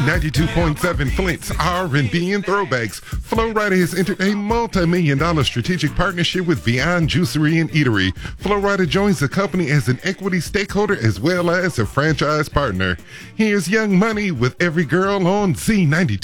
92.7 Flint's R&B and Throwbacks. Flo Rida has entered a multi-million-dollar strategic partnership with Beyond Juicery and Eatery. Flo Rida joins the company as an equity stakeholder as well as a franchise partner. Here's Young Money with Every Girl on Z92.